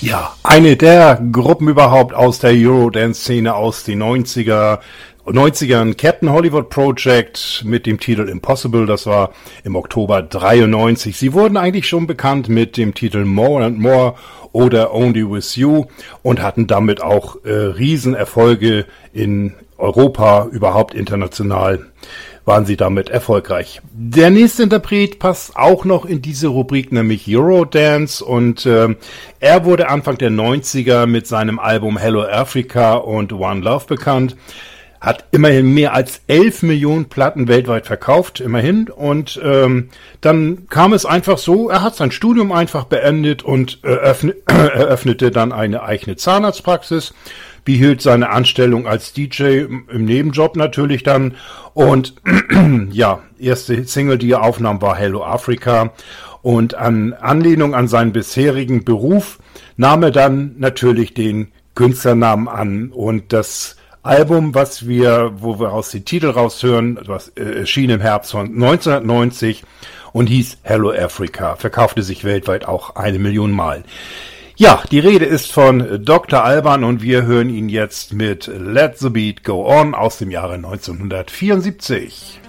Ja, eine der Gruppen überhaupt aus der Eurodance-Szene aus den 90ern, Captain Hollywood Project mit dem Titel Impossible, das war im Oktober 93. Sie wurden eigentlich schon bekannt mit dem Titel More and More oder Only With You und hatten damit auch Riesenerfolge in Europa, überhaupt international waren sie damit erfolgreich. Der nächste Interpret passt auch noch in diese Rubrik, nämlich Eurodance, und er wurde Anfang der 90er mit seinem Album Hello Africa und One Love bekannt, hat immerhin mehr als 11 Millionen Platten weltweit verkauft, immerhin, und dann kam es einfach so, er hat sein Studium einfach beendet und eröffnete dann eine eigene Zahnarztpraxis, behielt seine Anstellung als DJ im Nebenjob natürlich dann und ja, erste Single, die er aufnahm, war Hello Africa, und an Anlehnung an seinen bisherigen Beruf nahm er dann natürlich den Künstlernamen an, und das Album, wo wir aus den Titel raushören, das erschien im Herbst von 1990 und hieß Hello Africa, verkaufte sich weltweit auch 1 Million Mal. Ja, die Rede ist von Dr. Alban und wir hören ihn jetzt mit Let the Beat Go On aus dem Jahre 1974.